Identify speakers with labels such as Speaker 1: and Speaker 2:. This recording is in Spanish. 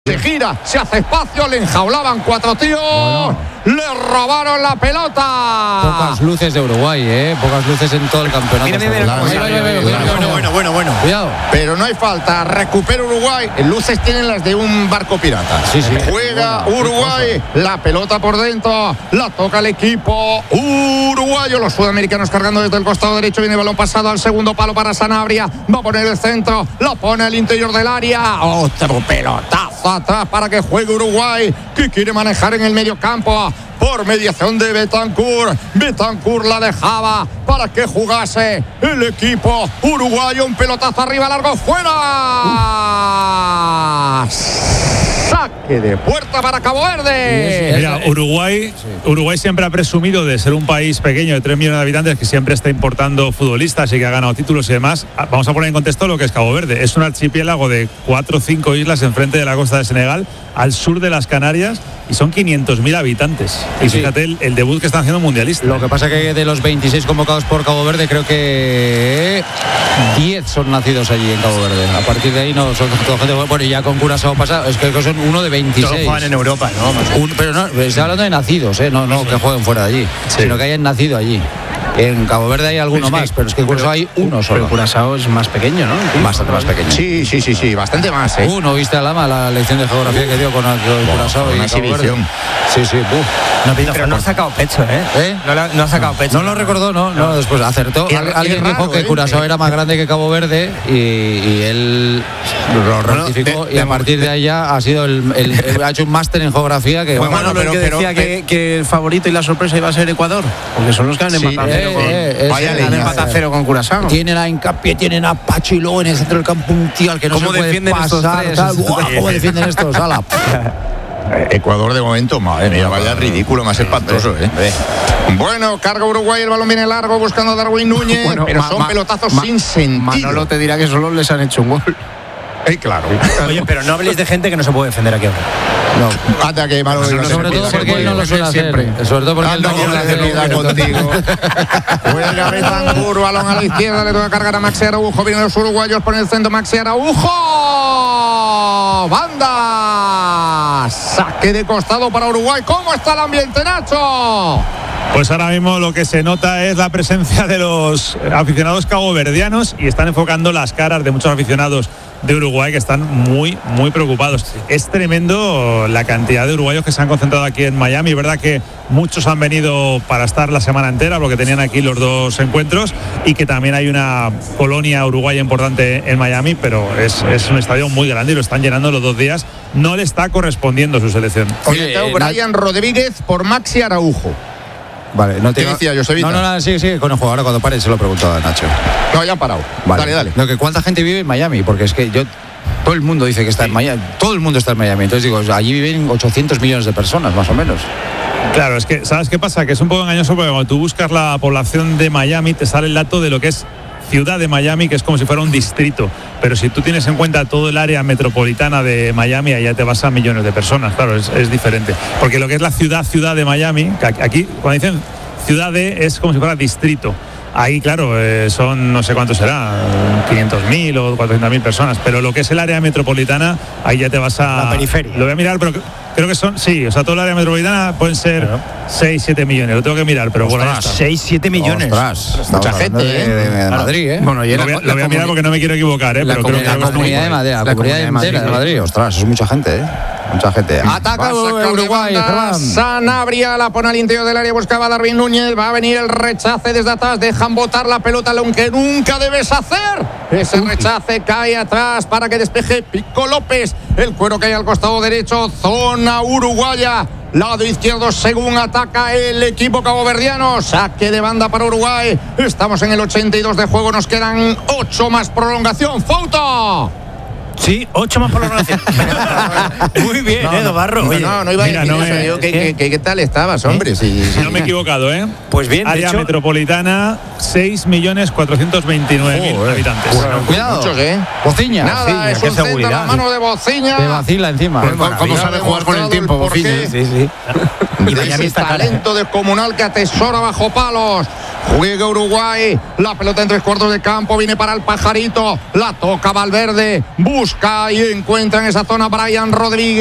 Speaker 1: Se gira, se hace espacio, le enjaulaban 4 tíos, le robaron la pelota.
Speaker 2: Pocas luces de Uruguay, pocas luces en todo el campeonato.
Speaker 3: Bueno.
Speaker 2: Cuidado.
Speaker 1: Pero no hay falta, recupera Uruguay. Luces tienen las de un barco pirata.
Speaker 2: Sí.
Speaker 1: Juega Uruguay, la pelota por dentro, la toca el equipo uruguayo. Los sudamericanos cargando desde el costado derecho, viene el balón pasado al segundo palo para Sanabria. Va a poner el centro, la pone al interior del área. Otro pelotazo atrás para que juegue Uruguay, que quiere manejar en el medio campo por mediación de Bentancur. Bentancur la dejaba para que jugase el equipo uruguayo. Un pelotazo arriba, largo, fuera. Saque de puerta para Cabo Verde.
Speaker 4: Mira, Uruguay siempre ha presumido de ser un país pequeño de 3 millones de habitantes que siempre está importando futbolistas y que ha ganado títulos y demás. Vamos a poner en contexto lo que es Cabo Verde. Es un archipiélago de 4 o 5 islas enfrente de la costa de Senegal, al sur de las Canarias, y son 500.000 habitantes. Y fíjate el debut que están haciendo mundialistas.
Speaker 2: Lo que pasa es que de los 26 convocados por Cabo Verde, creo que 10 son nacidos allí en Cabo Verde. A partir de ahí no son toda gente. Bueno, y ya con Curazao pasa, es que son uno de 26.
Speaker 3: Todos juegan en Europa, ¿no?
Speaker 2: Pero no, estoy hablando de nacidos, no que jueguen fuera de allí, sino que hayan nacido allí. En Cabo Verde hay alguno más, pero es que en Curazao hay uno solo.
Speaker 3: Pero Curazao es más pequeño, ¿no?
Speaker 2: Bastante más pequeño.
Speaker 1: Sí, bastante más.
Speaker 2: ¿No viste a Lama la lección de geografía que dio con Curazao y Cabo Verde? Sí.
Speaker 3: Pero no ha sacado pecho, No ha sacado pecho.
Speaker 2: No lo recordó, no, después acertó. Alguien dijo que Curazao era más grande que Cabo Verde y él lo rectificó, y a partir de ahí ya ha sido ha hecho un máster en geografía que...
Speaker 3: Bueno, pero que decía que el favorito y la sorpresa iba a ser Ecuador, porque son los que han empatado han empatado 0 con Curazao.
Speaker 2: Tienen a Hincapié, tienen a Pacho, y luego en el centro del campo un tío al que no se puede pasar. ¿Cómo defienden estos? Ala.
Speaker 1: Ecuador de momento, madre mía, vaya ridículo más espantoso, Bueno, carga Uruguay, el balón viene largo buscando a Darwin Núñez, pero son pelotazos sin sentido.
Speaker 3: Manolo te dirá que solo les han hecho un gol.
Speaker 1: Claro.
Speaker 3: Oye, pero no habléis de gente que no se puede defender aquí ahora.
Speaker 2: No.
Speaker 1: Anda que Manolo,
Speaker 2: sobre todo porque él no lo suele hacer. Sobre todo porque él no lo hace
Speaker 1: contigo. Juega Bentancur, balón a la izquierda, le toca cargar a Maxi Araujo. Vienen los uruguayos por el centro, Maxi Araujo. Banda. Saque de costado para Uruguay. ¿Cómo está el ambiente, Nacho?
Speaker 4: Pues ahora mismo lo que se nota es la presencia de los aficionados caboverdianos, y están enfocando las caras de muchos aficionados de Uruguay que están muy, muy preocupados. Es tremendo la cantidad de uruguayos que se han concentrado aquí en Miami. Es verdad que muchos han venido para estar la semana entera porque tenían aquí los 2 encuentros, y que también hay una colonia uruguaya importante en Miami, pero es un estadio muy grande y lo están llenando los 2 días. No le está correspondiendo su selección.
Speaker 1: Oye, Brian Rodríguez por Maxi Araujo.
Speaker 2: Vale, no te
Speaker 1: decía yo, Sevita.
Speaker 2: No, sí, con el juego. Ahora cuando pare se lo pregunto a Nacho.
Speaker 1: No, ya han parado.
Speaker 2: Vale.
Speaker 1: Dale.
Speaker 2: No, que ¿cuánta gente vive en Miami? Porque es que todo el mundo dice que está en Miami. Todo el mundo está en Miami. Entonces digo, allí viven 800 millones de personas, más o menos.
Speaker 4: Claro, es que, ¿sabes qué pasa? Que es un poco engañoso porque cuando tú buscas la población de Miami te sale el dato de lo que es ciudad de Miami, que es como si fuera un distrito, pero si tú tienes en cuenta todo el área metropolitana de Miami, allá te vas a millones de personas. Claro, es diferente, porque lo que es la ciudad de Miami, que aquí cuando dicen ciudad es como si fuera distrito. Ahí, claro, son, no sé cuánto será, 500.000 o 400.000 personas, pero lo que es el área metropolitana, ahí ya te vas a...
Speaker 3: La periferia.
Speaker 4: Lo voy a mirar, pero creo que son, sí, o sea, todo el área metropolitana pueden ser 6-7 millones, lo tengo que mirar, pero bueno,
Speaker 3: 6-7 millones.
Speaker 1: Mucha gente,
Speaker 2: de Madrid,
Speaker 3: Bueno, y
Speaker 4: lo voy a mirar porque no me quiero equivocar, pero creo que
Speaker 2: la comunidad de Madrid, la comunidad entera de Madrid. Ostras, es mucha gente, Mucha gente. Ataca Uruguay,
Speaker 1: Sanabria la pone al interior del área, buscaba a Darwin Núñez, va a venir el rechace desde atrás, dejan botar la pelota, lo que nunca debes hacer. Ese rechace cae atrás para que despeje Pico López. El cuero cae al costado derecho, zona uruguaya. Lado izquierdo según ataca el equipo caboverdiano. Saque de banda para Uruguay. Estamos en el 82 de juego, nos quedan 8 más prolongación. ¡Foto!
Speaker 3: Sí, 8 más prolongación. Muy bien, Dobarro.
Speaker 1: No iba a decir eso. ¿Qué tal estabas, hombre? Sí.
Speaker 4: No me he equivocado,
Speaker 3: Pues bien,
Speaker 4: área metropolitana, 6.429.000 habitantes.
Speaker 1: Bueno,
Speaker 2: cuidado.
Speaker 1: Muchos,
Speaker 2: Bociña.
Speaker 1: Nada, es un centro a la mano de Bociña.
Speaker 2: Te vacila encima.
Speaker 3: ¿Cómo sabe jugar con el tiempo, Bociña?
Speaker 1: Sí. Y Miami está talento descomunal que atesora bajo palos. Juega Uruguay. La pelota en 3/4 de campo. Viene para el Pajarito. La toca Valverde. Busca y encuentra en esa zona Brian Rodríguez.